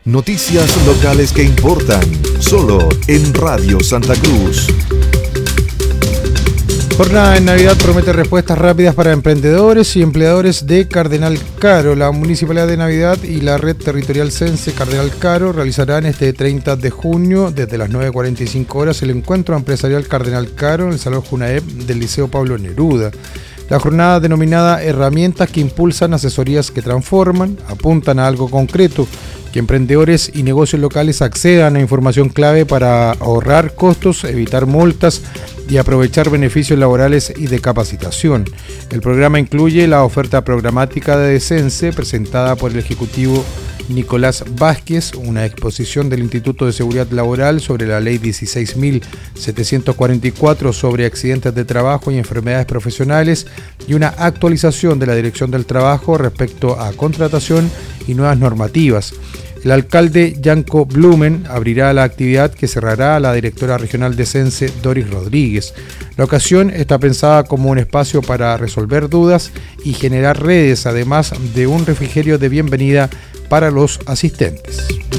Noticias locales que importan, solo en Radio Santa Cruz. Jornada en Navidad promete respuestas rápidas para emprendedores y empleadores de Cardenal Caro. La Municipalidad de Navidad y la Red Territorial Sense Cardenal Caro realizarán este 30 de junio, desde las 9:45 horas, el encuentro empresarial Cardenal Caro en el Salón Junaep del Liceo Pablo Neruda. La jornada, denominada Herramientas que impulsan asesorías que transforman, apuntan a algo concreto: que emprendedores y negocios locales accedan a información clave para ahorrar costos, evitar multas y aprovechar beneficios laborales y de capacitación. El programa incluye la oferta programática de Sense, presentada por el Ejecutivo Nicolás Vázquez, una exposición del Instituto de Seguridad Laboral sobre la Ley 16.744 sobre accidentes de trabajo y enfermedades profesionales, y una actualización de la Dirección del Trabajo respecto a contratación y nuevas normativas. El alcalde Yanko Blumen abrirá la actividad, que cerrará la directora regional de Sense, Doris Rodríguez. La ocasión está pensada como un espacio para resolver dudas y generar redes, además de un refrigerio de bienvenida para los asistentes.